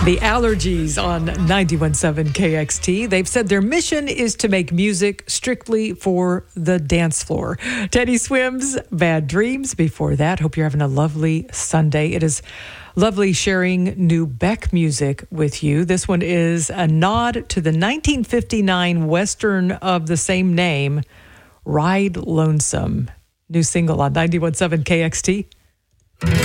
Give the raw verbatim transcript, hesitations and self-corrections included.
The Allergies on ninety-one point seven K X T. They've said their mission is to make music strictly for the dance floor. Teddy Swims, Bad Dreams. Before that, hope you're having a lovely Sunday. It is lovely sharing new Beck music with you. This one is a nod to the nineteen fifty-nine Western of the same name, Ride Lonesome. New single on ninety-one point seven K X T.